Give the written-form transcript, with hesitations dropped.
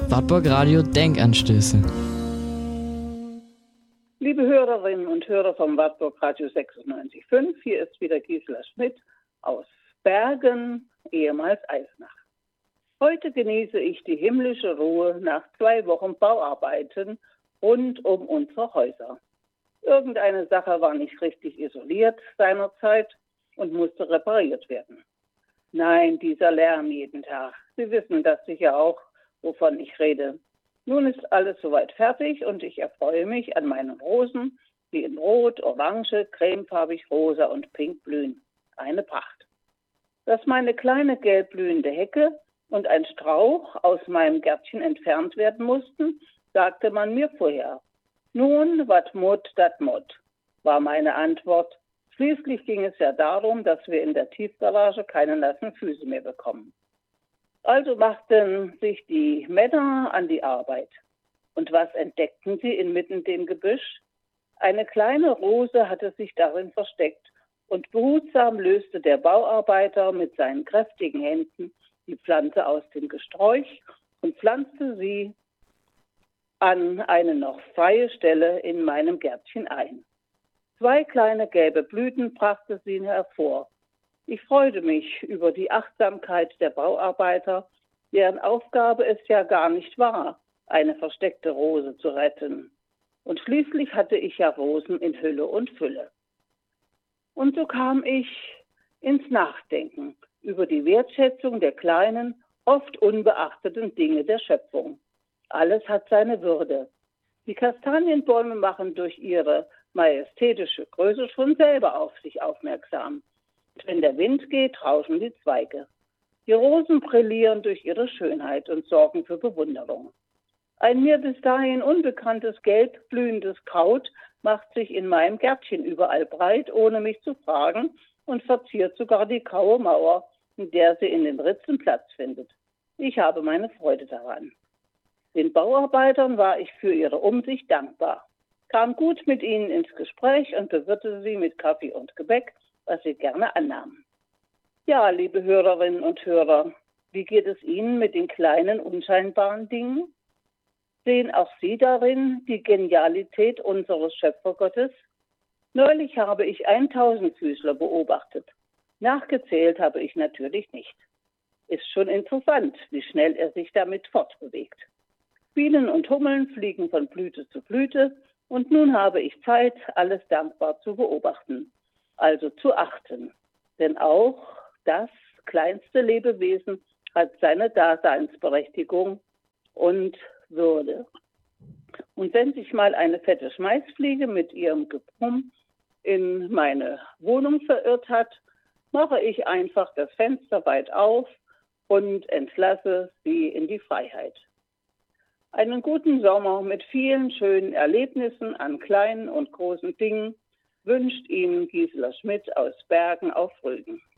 Wartburg Radio Denkanstöße. Liebe Hörerinnen und Hörer vom Wartburg Radio 96.5, hier ist wieder Gisela Schmidt aus Bergen, ehemals Eisenach. Heute genieße ich die himmlische Ruhe nach 2 Wochen Bauarbeiten rund um unsere Häuser. Irgendeine Sache war nicht richtig isoliert seinerzeit und musste repariert werden. Nein, dieser Lärm jeden Tag. Sie wissen das sicher auch, wovon ich rede. Nun ist alles soweit fertig und ich erfreue mich an meinen Rosen, die in Rot, Orange, cremefarbig, rosa und pink blühen. Eine Pracht. Dass meine kleine gelb blühende Hecke und ein Strauch aus meinem Gärtchen entfernt werden mussten, sagte man mir vorher. Nun, wat mut, dat mut, war meine Antwort. Schließlich ging es ja darum, dass wir in der Tiefgarage keine nassen Füße mehr bekommen. Also machten sich die Männer an die Arbeit. Und was entdeckten sie inmitten dem Gebüsch? Eine kleine Rose hatte sich darin versteckt und behutsam löste der Bauarbeiter mit seinen kräftigen Händen die Pflanze aus dem Gesträuch und pflanzte sie an eine noch freie Stelle in meinem Gärtchen ein. 2 kleine gelbe Blüten brachte sie hervor. Ich freute mich über die Achtsamkeit der Bauarbeiter, deren Aufgabe es ja gar nicht war, eine versteckte Rose zu retten. Und schließlich hatte ich ja Rosen in Hülle und Fülle. Und so kam ich ins Nachdenken über die Wertschätzung der kleinen, oft unbeachteten Dinge der Schöpfung. Alles hat seine Würde. Die Kastanienbäume machen durch ihre majestätische Größe schon selber auf sich aufmerksam. Und wenn der Wind geht, rauschen die Zweige. Die Rosen brillieren durch ihre Schönheit und sorgen für Bewunderung. Ein mir bis dahin unbekanntes gelb blühendes Kraut macht sich in meinem Gärtchen überall breit, ohne mich zu fragen, und verziert sogar die graue Mauer, in der sie in den Ritzen Platz findet. Ich habe meine Freude daran. Den Bauarbeitern war ich für ihre Umsicht dankbar, kam gut mit ihnen ins Gespräch und bewirtete sie mit Kaffee und Gebäck, was sie gerne annahmen. Ja, liebe Hörerinnen und Hörer, wie geht es Ihnen mit den kleinen, unscheinbaren Dingen? Sehen auch Sie darin die Genialität unseres Schöpfergottes? Neulich habe ich einen Tausendfüßler beobachtet. Nachgezählt habe ich natürlich nicht. Ist schon interessant, wie schnell er sich damit fortbewegt. Bienen und Hummeln fliegen von Blüte zu Blüte und nun habe ich Zeit, alles dankbar zu beobachten, also zu achten. Denn auch das kleinste Lebewesen hat seine Daseinsberechtigung und Würde. Und wenn sich mal eine fette Schmeißfliege mit ihrem Gebrumm in meine Wohnung verirrt hat, mache ich einfach das Fenster weit auf und entlasse sie in die Freiheit. Einen guten Sommer mit vielen schönen Erlebnissen an kleinen und großen Dingen wünscht Ihnen Gisela Schmidt aus Bergen auf Rügen.